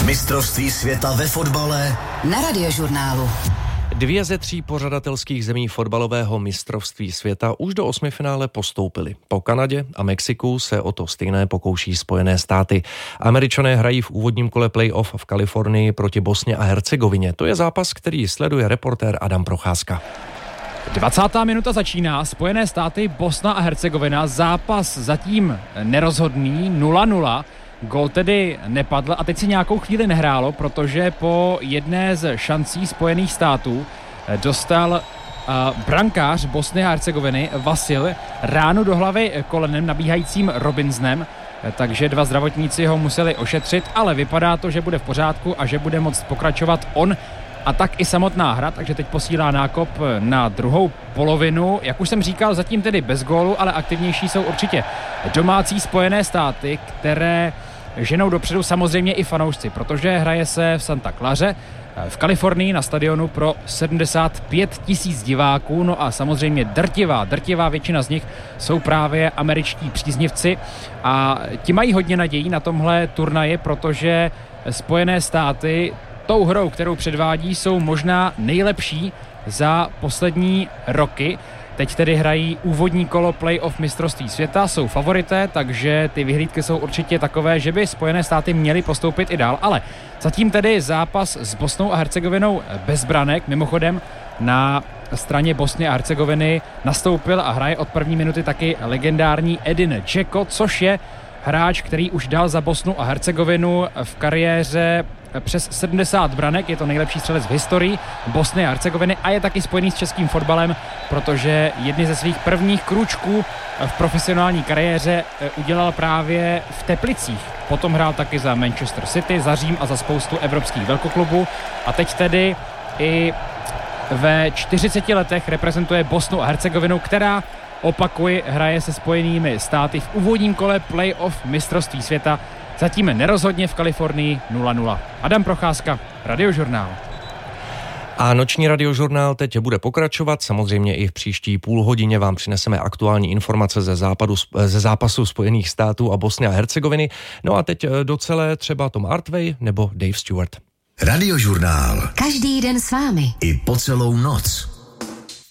Mistrovství světa ve fotbale na Radiožurnálu. 2 ze 3 pořadatelských zemí fotbalového mistrovství světa už do 8finále postoupily. Po Kanadě a Mexiku se o to stejné pokouší Spojené státy. Američané hrají v úvodním kole playoff v Kalifornii proti Bosně a Hercegovině. To je zápas, který sleduje reportér Adam Procházka. 20. minuta začíná, Spojené státy, Bosna a Hercegovina, zápas zatím nerozhodný, 0-0. Gól tedy nepadl a teď si nějakou chvíli nehrálo, protože po jedné z šancí Spojených států dostal brankář Bosny a Hercegoviny Vasil ránu do hlavy kolenem nabíhajícím Robinsonem, takže 2 zdravotníci ho museli ošetřit, ale vypadá to, že bude v pořádku a že bude moct pokračovat on a tak i samotná hra, takže teď posílá nákop na druhou polovinu. Jak už jsem říkal, zatím tedy bez gólu, ale aktivnější jsou určitě domácí Spojené státy, které ženou dopředu samozřejmě i fanoušci, protože hraje se v Santa Claře v Kalifornii na stadionu pro 75 000 diváků, no a samozřejmě drtivá většina z nich jsou právě američtí příznivci a ti mají hodně nadějí na tomhle turnaji, protože Spojené státy tou hrou, kterou předvádí, jsou možná nejlepší za poslední roky. Teď tedy hrají úvodní kolo playoff mistrovství světa, jsou favorité, takže ty vyhlídky jsou určitě takové, že by Spojené státy měly postoupit i dál, ale zatím tedy zápas s Bosnou a Hercegovinou bez branek. Mimochodem na straně Bosny a Hercegoviny nastoupil a hraje od první minuty taky legendární Edin Dzeko, což je hráč, který už dal za Bosnu a Hercegovinu v kariéře přes 70 branek, je to nejlepší střelec v historii Bosny a Hercegoviny a je taky spojený s českým fotbalem, protože jedny ze svých prvních krůčků v profesionální kariéře udělal právě v Teplicích. Potom hrál taky za Manchester City, za Řím a za spoustu evropských velkoklubů a teď tedy i ve 40 letech reprezentuje Bosnu a Hercegovinu, která, opakuji, hraje se Spojenými státy v úvodním kole playoff mistrovství světa. Zatím nerozhodně v Kalifornii 0-0. Adam Procházka, Radiožurnál. A noční Radiožurnál teď bude pokračovat. Samozřejmě i v příští půlhodině vám přineseme aktuální informace ze zápasu Spojených států a Bosny a Hercegoviny. No a teď docela třeba Tom Artway nebo Dave Stewart. Radiožurnál. Každý den s vámi. I po celou noc.